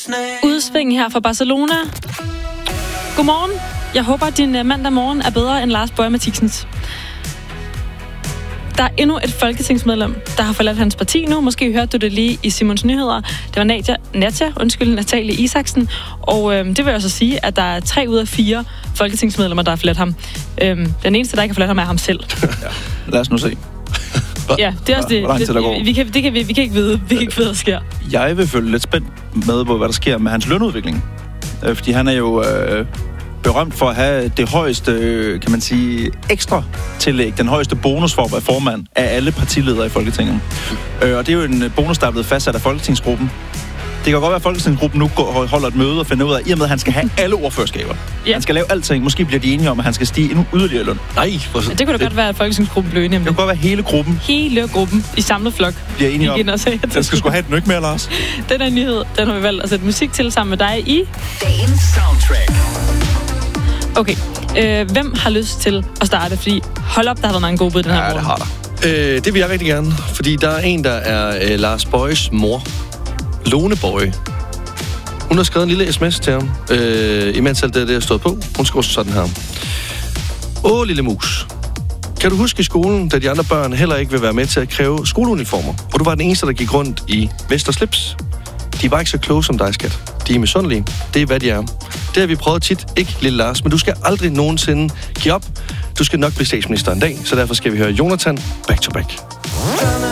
Udsving her fra Barcelona. Godmorgen. Jeg håber, at din mandag morgen er bedre end Lars Boje Mathiesens. Der er endnu et folketingsmedlem, der har forladt hans parti nu. Måske hørte du det lige i Simons Nyheder. Det var Natalie Isaksen. Og det vil jeg så sige, at der er 3 ud af 4 folketingsmedlemmer, der har forladt ham. Den eneste, der ikke har forladt ham, er ham selv. Ja. Lad os nu se. Ja, det er også det. Hvor lang tid der går. Vi kan ikke vide, hvad der sker. Jeg vil følge lidt spændt med på, hvad der sker med hans lønudvikling. Fordi han er jo berømt for at have det højeste, kan man sige, ekstra tillæg, den højeste bonus for at være formand af alle partiledere i Folketinget. Og det er jo en bonus, der er blevet fastsat af Folketingsgruppen. Det kan godt være, at Folketingsgruppen nu holder et møde og finder ud af, i og med, at han skal have alle ordførerskaber. Ja. Han skal lave alting. Måske bliver de enige om, at han skal stige endnu yderligere løn. Nej, det kunne da godt være, at Folketingsgruppen blev enige om det. Det kunne godt være hele gruppen. Hele gruppen i samlet flok. Bliver enige om. Den skal sgu have et nyk mere, Lars. Den er nyhed. Den har vi valgt at sætte musik til sammen med dig i dagens soundtrack. Okay. Hvem har lyst til at starte? Fordi hold op, der har været mange gode bud den her morgen. Ja, det har der. Det vil jeg rigtig gerne. Fordi der er en, der er Lars Bojes mor. Lone Boje. Hun har skrevet en lille sms til ham, imens alt det er stået på. Hun skriver sådan her. Lille mus. Kan du huske i skolen, da de andre børn heller ikke vil være med til at kræve skoleuniformer? Og du var den eneste, der gik rundt i vest og slips? De var ikke så kloge som dig, skat. De er misundelige. Det er, hvad de er. Det har vi prøvet tit, ikke, lille Lars? Men du skal aldrig nogensinde give op. Du skal nok blive statsminister en dag, så derfor skal vi høre Jonathan back to back.